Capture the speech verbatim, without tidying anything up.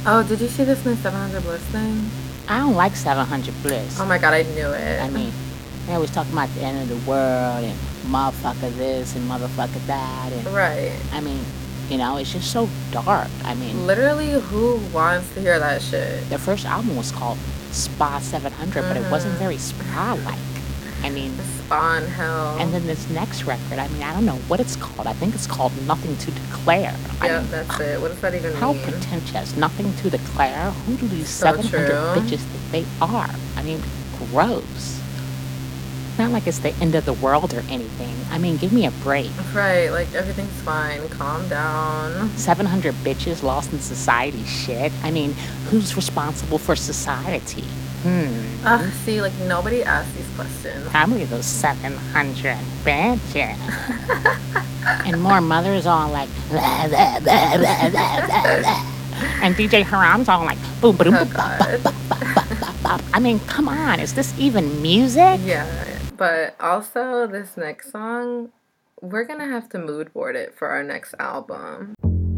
Oh, did you see this new seven hundred Bliss thing? I don't like seven hundred Bliss. Oh my god, I knew it. I mean, they always talking about the end of the world and motherfucker this and motherfucker that. And, right. I mean, you know, it's just so dark. I mean, literally, who wants to hear that shit? Their first album was called Spa seven hundred, mm-hmm. but it wasn't very spa-like. I mean, Spa in Hell. And then this next record, I mean, I don't know what it's called. I think it's called Nothing to Declare. Yeah, I mean, that's it. What does that even how mean? How pretentious. Nothing to declare. Who do these so seven hundred true. bitches think they are? I mean, gross. Not like it's the end of the world or anything. I mean, give me a break. Right, like everything's fine. Calm down. seven hundred bitches lost in society shit. I mean, who's responsible for society? Hmm. Ugh, see, like nobody asked these questions. How many of those seven hundred bitches? And more mothers all like, blah, blah, blah, blah, blah, blah. And D J Haram's all like, boom, boom, boom, bop, bop, bop, bop, bop, bop. I mean, come on, is this even music? Yeah, but also this next song, we're gonna have to mood board it for our next album.